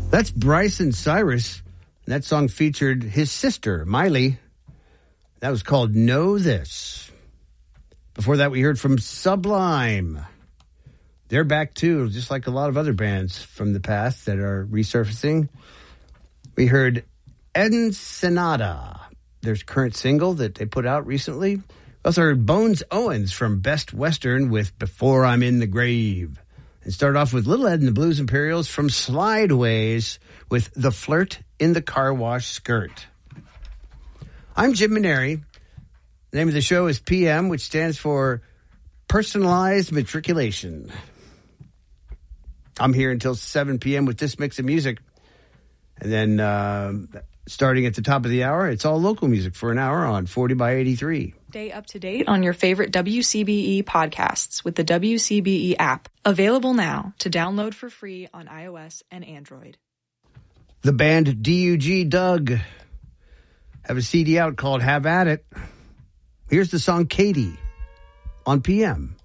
That's Bryson Cyrus. That song featured his sister, Miley. That was called Know This. Before that, we heard from Sublime. They're back too, just like a lot of other bands from the past that are resurfacing. We heard Ensenada, their current single that they put out recently. We also heard Bones Owens from Best Western with Before I'm in the Grave. And start off with Little Ed and the Blues Imperials from Slideways with The Flirt in the Car Wash Skirt. I'm Jim Maneri. The name of the show is PM, which stands for Personalized Matriculation. I'm here until 7 p.m. with this mix of music. And then starting at the top of the hour, it's all local music for an hour on 40 by 83. Stay up to date on your favorite WCBE podcasts with the WCBE app. Available now to download for free on iOS and Android. The band D.U.G. Doug have a CD out called Have At It. Here's the song Katie on PM.